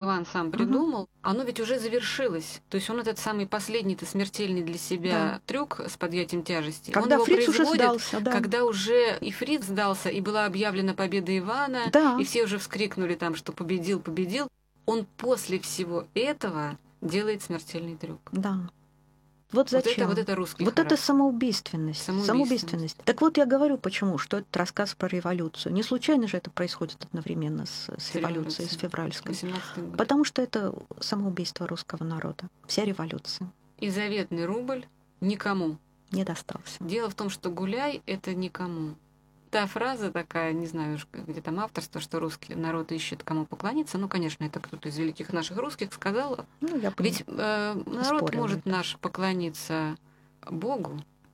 Иван сам придумал, оно ведь уже завершилось. То есть он этот самый последний-то смертельный для себя трюк с подъятием тяжести, Когда он его Фриц уже производит, сдался, да. когда уже и Фриц сдался, и была объявлена победа Ивана, Да. и все уже вскрикнули там, что победил. Он после всего этого делает смертельный трюк. Да. Вот зачем? Вот это русский Вот характер. это самоубийственность. Так вот я говорю, почему, что это рассказ про революцию. Не случайно же это происходит одновременно с революцией, с февральской. 18-й год. Потому что это самоубийство русского народа. Вся революция. И заветный рубль никому не достался. Дело в том, что гуляй — это никому. Та фраза такая, не знаю, где там авторство, что русский народ ищет, кому поклониться. Ну, конечно, это кто-то из великих наших русских сказал. Ну, я Ведь народ может наш поклониться Богу.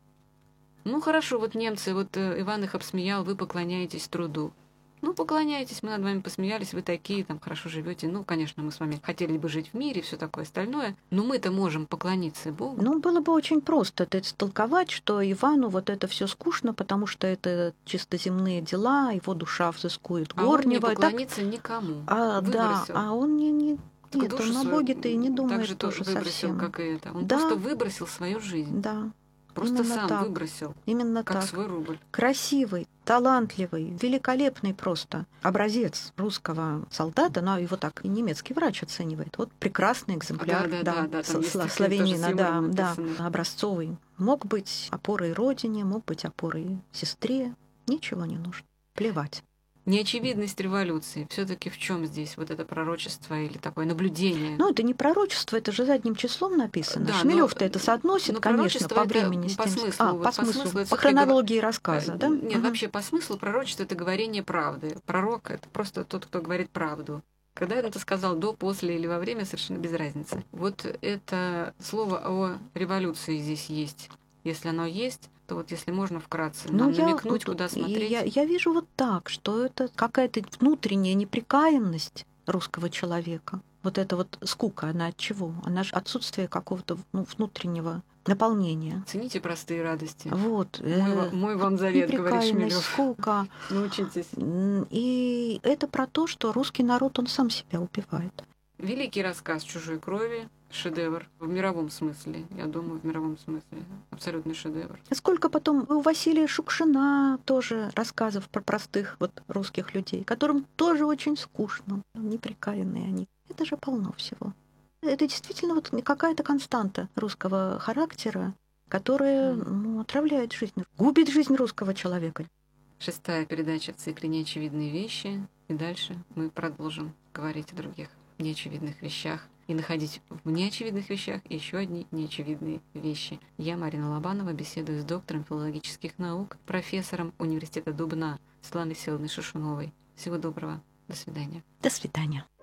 Ну, хорошо, вот немцы, вот Иван их обсмеял, вы поклоняетесь труду. Ну, поклоняйтесь, мы над вами посмеялись, вы такие, там, хорошо живете. Ну, конечно, мы с вами хотели бы жить в мире, все такое остальное, но мы-то можем поклониться Богу. Ну, было бы очень просто это истолковать, что Ивану вот это все скучно, потому что это чисто земные дела, его душа взыскует горнего. А он не поклонится никому. Да, а он нет, он о Боге-то и не думает так же тоже выбросил, совсем. как и это. Он просто выбросил свою жизнь. Да. Просто сам выбросил. Именно как так. Свой рубль. Красивый, талантливый, великолепный просто образец русского солдата, но его так и немецкий врач оценивает. Вот прекрасный экземпляр, славянина, образцовый. Мог быть опорой родине, мог быть опорой сестре. Ничего не нужно. Плевать. Неочевидность революции. Все-таки в чем здесь вот это пророчество или такое наблюдение? Ну, это не пророчество, это же задним числом написано. Да, Шмелёв-то это соотносит, конечно, по времени. По смыслу. По смыслу, по хронологии рассказа, да? Нет, вообще по смыслу пророчество — это говорение правды. Пророк — это просто тот, кто говорит правду. Когда он это сказал до, после или во время, совершенно без разницы. Вот это слово о революции здесь есть. Если оно есть, то вот если можно вкратце нам намекнуть, куда смотреть. Я вижу вот так, что это какая-то внутренняя непрекаянность русского человека. Вот эта вот скука, она от чего? Она же отсутствие какого-то внутреннего наполнения. Цените простые радости. Вот. Мой вам завет, говорит Шмелёв. Скука. Научитесь. И это про то, что русский народ, он сам себя убивает. Великий рассказ «Чужой крови», шедевр в мировом смысле, я думаю, в мировом смысле. Абсолютный шедевр. Сколько потом у Василия Шукшина тоже рассказов про простых вот русских людей, которым тоже очень скучно, неприкаянные они. Это же полно всего. Это действительно вот какая-то константа русского характера, которая отравляет жизнь, губит жизнь русского человека. 6-я передача в цикле «Неочевидные вещи». И дальше мы продолжим говорить о других неочевидных вещах и находить в неочевидных вещах еще одни неочевидные вещи. Я, Марина Лобанова, беседую с доктором филологических наук, профессором университета Дубна Светланой Всеволодовной Шишуновой. Всего доброго. До свидания. До свидания.